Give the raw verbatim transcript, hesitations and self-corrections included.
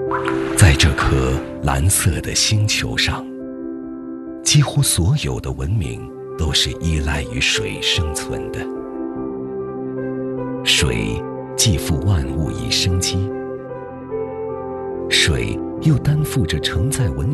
在这颗蓝色的星球上，几乎所有的文明都是依赖于水生存的。水既负万物以生机，水又担负着承载文